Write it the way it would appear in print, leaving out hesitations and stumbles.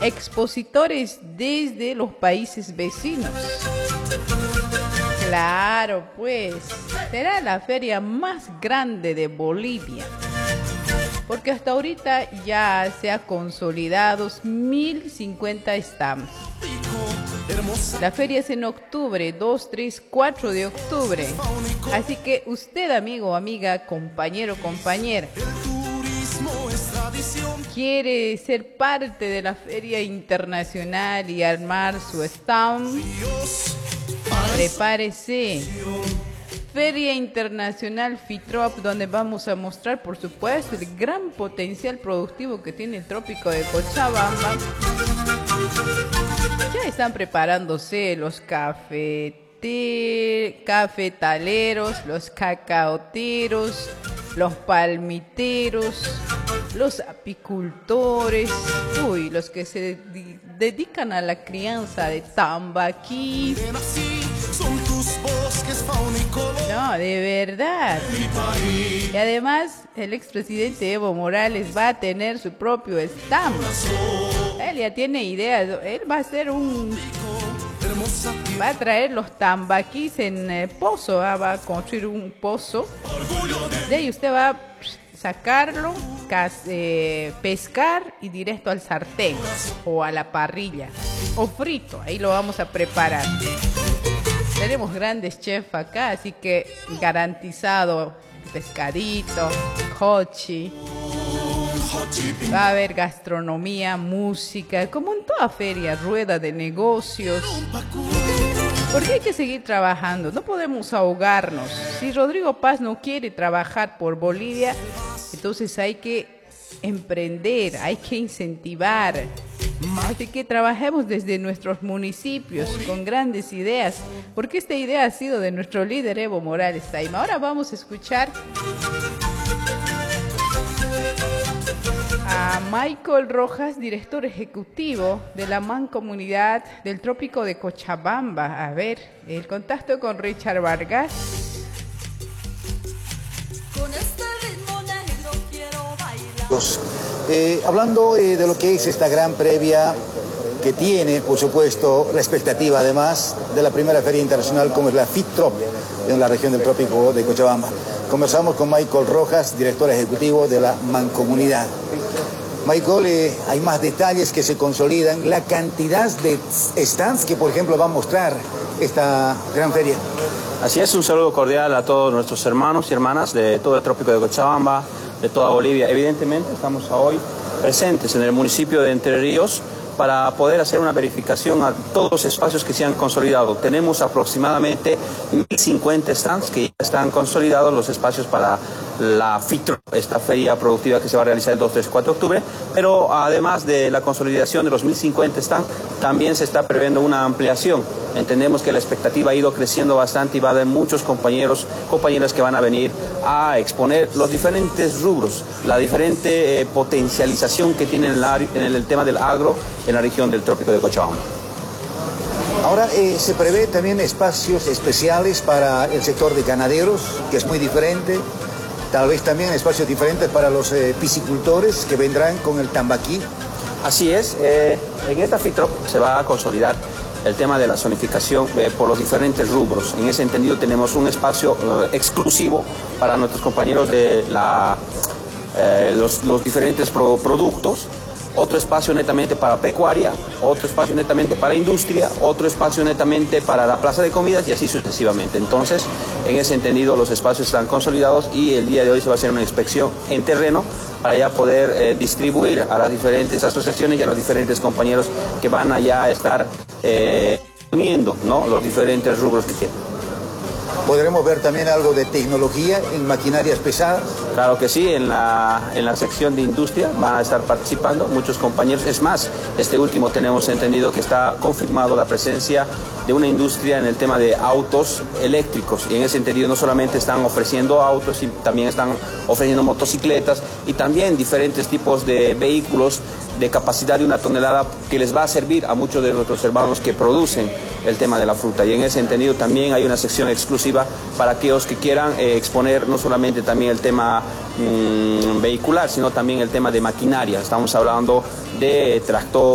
expositores desde los países vecinos. Claro, pues, será la feria más grande de Bolivia, porque hasta ahorita ya se ha consolidado 1050 stands. La feria es en octubre, 2, 3, 4 de octubre. Así que usted, amigo o amiga, compañero, compañera, quiere ser parte de la feria internacional y armar su stand, prepárese. Feria Internacional FITROP, donde vamos a mostrar, por supuesto, el gran potencial productivo que tiene el trópico de Cochabamba. Ya están preparándose los cafetaleros, los cacaoteros, los palmiteros, los apicultores, los que se dedican a la crianza de tambaquí. No, de verdad. Y además, el expresidente Evo Morales va a tener su propio stand. Él ya tiene ideas. Él va a hacer va a traer los tambaquís en pozo. Va a construir un pozo. De ahí usted va a sacarlo, pescar y directo al sartén o a la parrilla o frito. Ahí lo vamos a preparar. Tenemos grandes chefs acá, así que garantizado pescadito, hochi. Va a haber gastronomía, música, como en toda feria, rueda de negocios. Porque hay que seguir trabajando, no podemos ahogarnos. Si Rodrigo Paz no quiere trabajar por Bolivia, entonces hay que emprender, hay que incentivar. Así que trabajemos desde nuestros municipios con grandes ideas, porque esta idea ha sido de nuestro líder Evo Morales Taima. Ahora vamos a escuchar a Michael Rojas, director ejecutivo de la Mancomunidad del Trópico de Cochabamba. A ver, el contacto con Richard Vargas. Hablando de lo que es esta gran previa que tiene, por supuesto, la expectativa además de la primera feria internacional como es la FITROP en la región del Trópico de Cochabamba. Conversamos con Michael Rojas, director ejecutivo de la Mancomunidad. Michael, hay más detalles que se consolidan, la cantidad de stands que, por ejemplo, va a mostrar esta gran feria. Así es, un saludo cordial a todos nuestros hermanos y hermanas de todo el Trópico de Cochabamba, de toda Bolivia. Evidentemente estamos hoy presentes en el municipio de Entre Ríos para poder hacer una verificación a todos los espacios que se han consolidado. Tenemos aproximadamente 1050 stands que ya están consolidados, los espacios para la FITROP, esta feria productiva que se va a realizar el 2, 3, 4 de octubre, pero además de la consolidación de los 1050 stands, también se está previendo una ampliación. Entendemos que la expectativa ha ido creciendo bastante y va a haber muchos compañeros, compañeras que van a venir a exponer los diferentes rubros, la diferente potencialización que tiene en el tema del agro en la región del Trópico de Cochabamba. Ahora se prevé también espacios especiales para el sector de ganaderos, que es muy diferente. Tal vez también espacios diferentes para los piscicultores que vendrán con el tambaquí. Así es, en esta FITROP se va a consolidar el tema de la zonificación por los diferentes rubros. En ese entendido tenemos un espacio exclusivo para nuestros compañeros de los diferentes productos, otro espacio netamente para pecuaria, otro espacio netamente para industria, otro espacio netamente para la plaza de comidas y así sucesivamente. Entonces, en ese entendido los espacios están consolidados y el día de hoy se va a hacer una inspección en terreno para ya poder distribuir a las diferentes asociaciones y a los diferentes compañeros que van a ya estar uniendo, ¿no?, los diferentes rubros que tienen. ¿Podremos ver también algo de tecnología en maquinarias pesadas? Claro que sí, en la sección de industria van a estar participando muchos compañeros. Es más, este último tenemos entendido que está confirmado la presencia de una industria en el tema de autos eléctricos. Y en ese sentido no solamente están ofreciendo autos, sino también están ofreciendo motocicletas y también diferentes tipos de vehículos de capacidad de 1 tonelada que les va a servir a muchos de nuestros hermanos que producen el tema de la fruta. Y en ese entendido también hay una sección exclusiva para aquellos que quieran exponer no solamente también el tema vehicular, sino también el tema de maquinaria. Estamos hablando de tractor,